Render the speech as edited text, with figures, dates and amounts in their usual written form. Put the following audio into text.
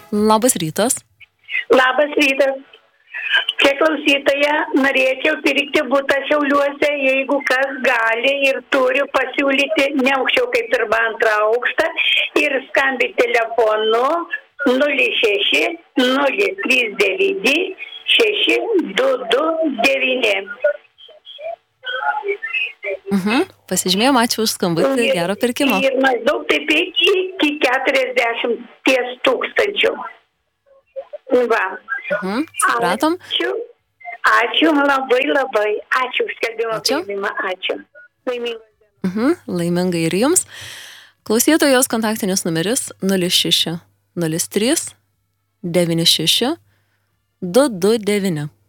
Labas rytas. Labas rytas. Čia klausytoja, norėčiau pirkti butą Šiauliuose, jeigu kas gali ir turi pasiūlyti ne aukščiau kaip pirmą antrą aukštą ir skambinti telefonu 06 039 622 9. Pasižymėjom, ačiū už skambutį, gero pirkimo. Ir maždaug taip iki 40 tūkstančių. Va. Supratom. Ačiū labai. Ačiū už skelbimą priėmimą. Ačiū. Laimingai ir jums. Klausytojos kontaktinis numeris 06 03 96 229.